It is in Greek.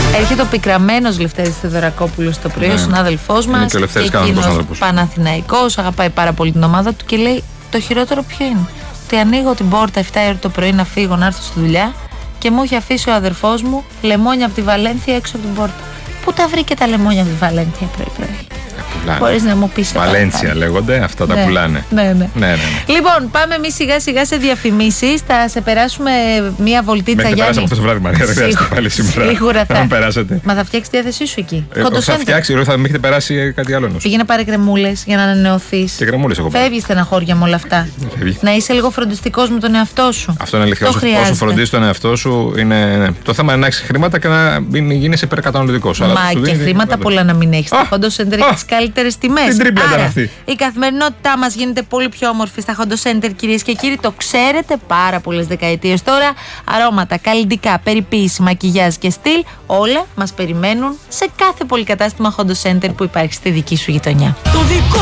Έρχεται ο πικραμένος Λευτέρης Θεοδωρακόπουλος το πρωί, ο συνάδελφός μας. Και εκείνος Παναθηναϊκός, αγαπάει πάρα πολύ την ομάδα του και λέει: το χειρότερο ποιο είναι? Ότι ανοίγω την πόρτα 7 ώρα το πρωί να φύγω, να έρθω στη δουλειά και μου έχει αφήσει ο αδερφός μου λεμόνια από τη Βαλένθια έξω από την πόρτα. Πού τα βρήκε τα λεμόνια από τη Βαλένθια πρωί-πρωί? Μπορείς να μου πεις? Βαλένθια λέγονται, αυτά τα πουλάνε. Ναι. Λοιπόν, πάμε εμείς σιγά σιγά σε διαφημίσεις. Θα σε περάσουμε μία βολτίτσα, Γιάννη. Περάσαμε αυτό το βράδυ, Μαρία. Δεν χρειάζεται πάλι σήμερα. Σίγουρα θα. Να περάσετε. Μα θα φτιάξει τη διάθεσή σου εκεί. Θα φτιάξει, θα με έχετε περάσει κάτι άλλο. Πήγαινε πάρε κρεμούλες για να ανανεωθείς. Και κρεμούλες έχω πάρει. Φεύγει στεναχώρια με όλα αυτά. Να είσαι λίγο φροντιστικός με τον εαυτό σου. Αυτό είναι αλήθεια. Όσο φροντίζεις τον εαυτό σου, είναι. Το θέμα είναι να έχεις χρήματα και να μην γίνεσαι υπερκαταναλωτικός. Μα και χρήματα πολλά να μην έχεις. Τα Hondo Center έχει τις καλύτερες τιμές. Άρα, η καθημερινότητά μας γίνεται πολύ πιο όμορφη στα Hondo Center, κυρίες και κύριοι. Το ξέρετε πάρα πολλές δεκαετίες τώρα. Αρώματα, καλλυντικά, περιποίηση, μακιγιάζ και στυλ, όλα μας περιμένουν σε κάθε πολυκατάστημα Hondo Center που υπάρχει στη δική σου γειτονιά.